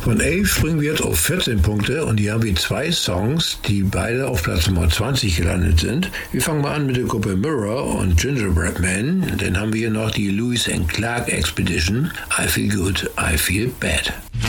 Von 11 springen wir jetzt auf 14 Punkte und hier haben wir 2 Songs, die beide auf Platz Nummer 20 gelandet sind. Wir fangen mal an mit der Gruppe Mirror und Gingerbread Man. Dann haben wir noch die Lewis and Clark Expedition, I Feel Good, I Feel Bad.